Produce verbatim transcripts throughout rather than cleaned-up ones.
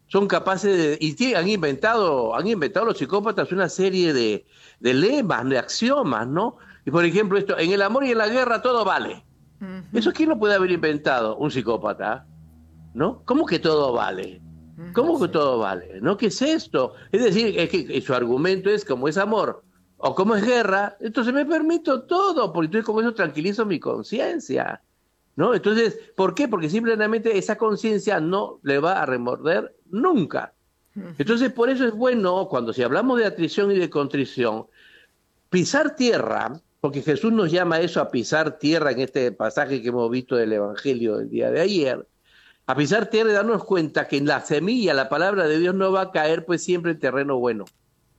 son capaces de, y tie- han inventado, han inventado los psicópatas una serie de, de lemas, de axiomas, ¿no? Y por ejemplo, esto, en el amor y en la guerra todo vale. ¿Eso Ujú, quién lo puede haber inventado? Un psicópata, ¿no? ¿Cómo que todo vale? ujú, ¿Cómo que sí. todo vale? ¿No? ¿Qué es esto? Es decir, es que su argumento es como es amor o como es guerra, entonces me permito todo, porque entonces con eso tranquilizo mi conciencia, ¿no? Entonces, ¿por qué? Porque simplemente esa conciencia no le va a remorder nunca. Ujú, Entonces, por eso es bueno, cuando si hablamos de atrición y de contrición, pisar tierra, porque Jesús nos llama a eso a pisar tierra en este pasaje que hemos visto del Evangelio del día de ayer, a pisar tierra y darnos cuenta que en la semilla, la palabra de Dios no va a caer pues siempre en terreno bueno.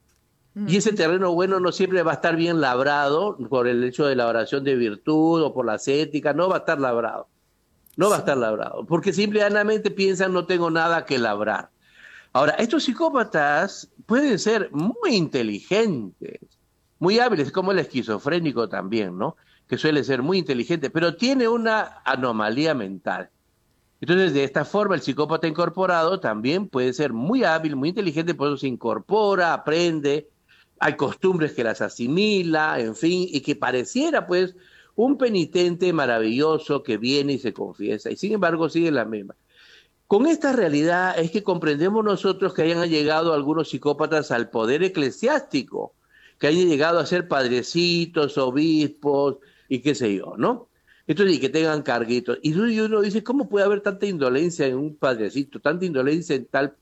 Y ese ujú, terreno bueno no siempre va a estar bien labrado por el hecho de la oración de virtud o por las éticas, no va a estar labrado, no va a estar sí. labrado, porque simplemente piensan no tengo nada que labrar. Ahora, estos psicópatas pueden ser muy inteligentes, muy hábiles, como el esquizofrénico también, ¿no? Que suele ser muy inteligente, pero tiene una anomalía mental. Entonces, de esta forma, el psicópata incorporado también puede ser muy hábil, muy inteligente, por eso se incorpora, aprende, hay costumbres que las asimila, en fin, y que pareciera, pues, un penitente maravilloso que viene y se confiesa, y sin embargo sigue la misma. Con esta realidad es que comprendemos nosotros que hayan llegado algunos psicópatas al poder eclesiástico, que hayan llegado a ser padrecitos, obispos y qué sé yo, ¿no? Entonces, y que tengan carguitos. Y uno dice, ¿cómo puede haber tanta indolencia en un padrecito, tanta indolencia en tal,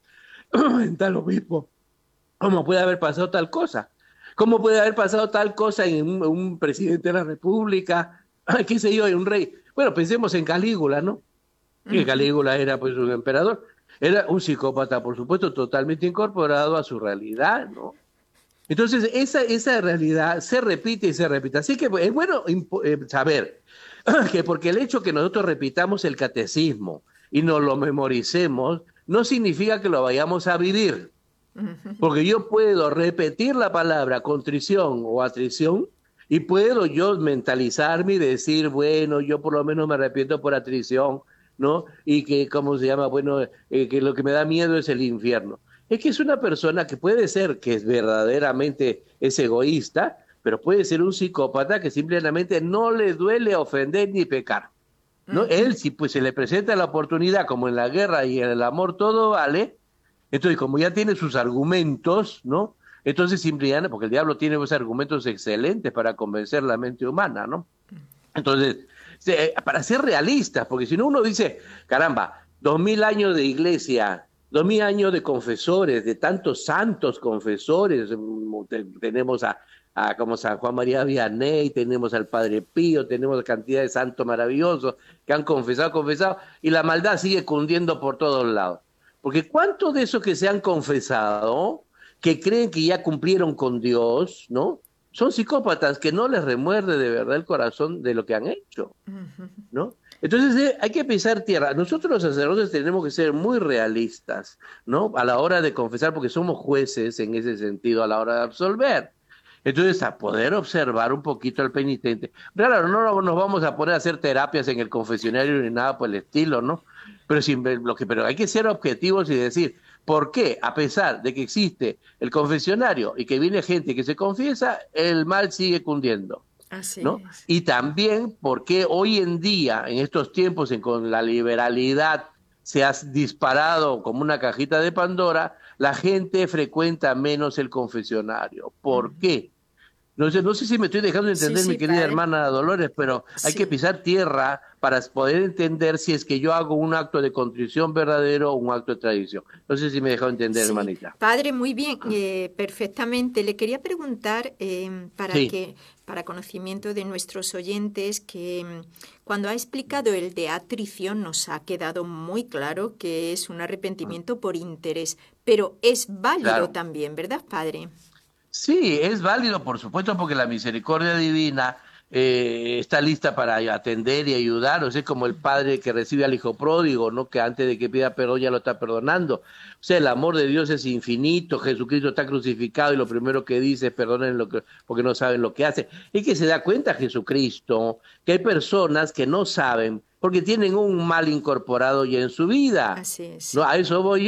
en tal obispo? ¿Cómo puede haber pasado tal cosa? ¿Cómo puede haber pasado tal cosa en un, un presidente de la República? ¿Qué sé yo, en un rey? Bueno, pensemos en Calígula, ¿no? Que Ujú, Calígula era pues un emperador, era un psicópata, por supuesto, totalmente incorporado a su realidad, ¿no? Entonces, esa, esa realidad se repite y se repite. Así que pues, es bueno eh, saber que porque el hecho que nosotros repitamos el catecismo y nos lo memoricemos, no significa que lo vayamos a vivir. ujú. Porque yo puedo repetir la palabra contrición o atrición y puedo yo mentalizarme y decir, bueno, yo por lo menos me arrepiento por atrición, ¿no? Y que, ¿cómo se llama? Bueno, eh, que lo que me da miedo es el infierno. Es que es una persona que puede ser que es verdaderamente es egoísta, pero puede ser un psicópata que simplemente no le duele ofender ni pecar, ¿no? Él, Ujú. si pues se le presenta la oportunidad, como en la guerra y en el amor todo vale, entonces, como ya tiene sus argumentos, ¿no? Entonces, simplemente, porque el diablo tiene esos argumentos excelentes para convencer la mente humana, ¿no? Entonces, se- para ser realistas, porque si no uno dice, caramba, dos mil años de iglesia, dos mil años de confesores, de tantos santos confesores, mm, te- tenemos a, a como San Juan María Vianney, tenemos al Padre Pío, tenemos cantidad de santos maravillosos que han confesado, confesado, y la maldad sigue cundiendo por todos lados. Porque ¿cuántos de esos que se han confesado, que creen que ya cumplieron con Dios, ¿no? Son psicópatas que no les remuerde de verdad el corazón de lo que han hecho, ¿no? Entonces eh, hay que pisar tierra. Nosotros los sacerdotes tenemos que ser muy realistas, ¿no? A la hora de confesar, porque somos jueces en ese sentido a la hora de absolver. Entonces, a poder observar un poquito al penitente. Claro, no nos vamos a poner a hacer terapias en el confesionario ni nada por el estilo, ¿no? Pero, sin, lo que, pero hay que ser objetivos y decir, ¿por qué? A pesar de que existe el confesionario y que viene gente que se confiesa, el mal sigue cundiendo, Así ¿no? es. Y también porque hoy en día, en estos tiempos, en con la liberalidad se ha disparado como una cajita de Pandora, la gente frecuenta menos el confesionario. ¿Por Ujú. qué? No sé, no sé si me estoy dejando de Sí, entender, mi sí, querida padre. hermana Dolores, pero hay que Sí. pisar tierra para poder entender si es que yo hago un acto de contrición verdadero o un acto de tradición. No sé si me he dejado entender, Sí, hermanita. padre, muy bien, eh, perfectamente. Le quería preguntar, em, para Sí, que, para conocimiento de nuestros oyentes, que em, cuando ha explicado el de atrición nos ha quedado muy claro que es un arrepentimiento por interés, pero es válido claro. también, ¿verdad, padre? Sí, es válido, por supuesto, porque la misericordia divina eh, está lista para atender y ayudar. O sea, como el padre que recibe al hijo pródigo, ¿no? Que antes de que pida perdón ya lo está perdonando. O sea, el amor de Dios es infinito. Jesucristo está crucificado y lo primero que dice es perdonen lo que, porque no saben lo que hacen. Es que se da cuenta Jesucristo que hay personas que no saben porque tienen un mal incorporado ya en su vida. Así es, No, sí. a eso voy